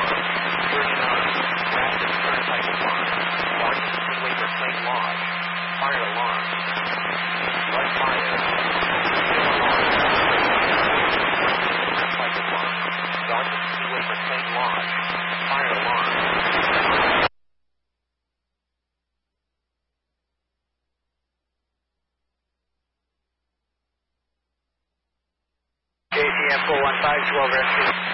alarm. Virgin Islands, Rapid Turnpike alarm. Washington Seaway for Plain Lodge. Fire alarm. Flood fire. Still alarm. Turnpike alarm. Washington Seaway for Plain Lodge. Fire alarm. JTM 415, 12 rescue.